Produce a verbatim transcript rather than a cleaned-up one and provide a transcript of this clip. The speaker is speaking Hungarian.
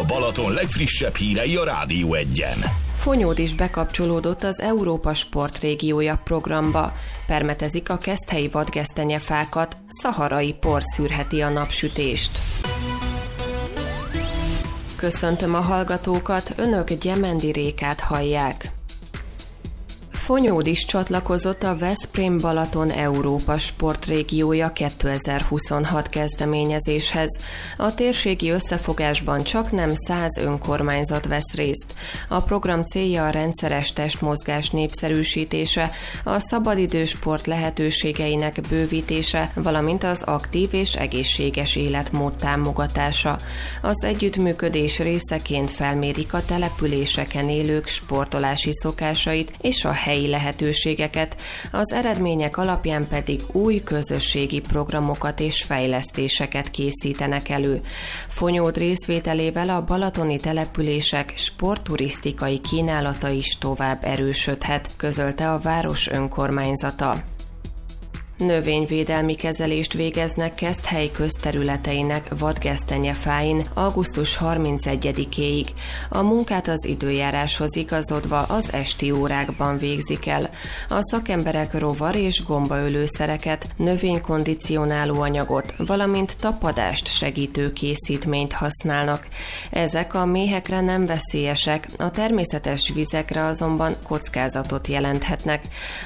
Balaton legfrissebb hírei a Rádió Egyen. Fonyód is bekapcsolódott az Európa Sport Régiója programba. Permetezik a keszthelyi vadgesztenyefákat, szaharai por szűrheti a napsütést. Köszöntöm a hallgatókat, önök Gyemendi Rékát hallják. Fonyód is csatlakozott a Veszprém-Balaton Európa Sportrégiója kétezer-huszonhat kezdeményezéshez. A térségi összefogásban csaknem száz önkormányzat vesz részt. A program célja a rendszeres testmozgás népszerűsítése, a szabadidősport lehetőségeinek bővítése, valamint az aktív és egészséges életmód támogatása. Az együttműködés részeként felmérik a településeken élők sportolási szokásait és a helyi lehetőségeket, az eredmények alapján pedig új közösségi programokat és fejlesztéseket készítenek elő. Fonyód részvételével a balatoni települések sportturisztikai kínálata is tovább erősödhet, közölte a város önkormányzata. Növényvédelmi kezelést végeznek Keszthely közterületeinek vadgesztenyefáin augusztus harmincegyedikéig. A munkát az időjáráshoz igazodva az esti órákban végzik el. A szakemberek rovar- és gombaölőszereket, növénykondicionáló anyagot, valamint tapadást segítő készítményt használnak. Ezek a méhekre nem veszélyesek, a természetes vizekre azonban kockázatot jelenthetnek.